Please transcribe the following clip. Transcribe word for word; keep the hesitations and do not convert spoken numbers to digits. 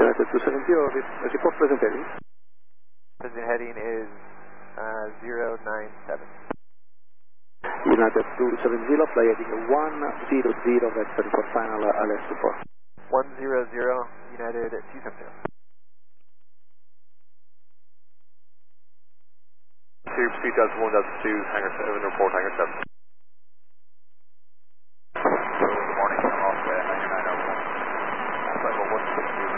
United two seven zero, report present heading. Present heading is uh, zero nine seven. United two seven zero, fly heading one zero zero, vector for final uh, L S support. one zero zero, United two seven zero. Speed Delta one Delta two, hangar seven, report hangar seven.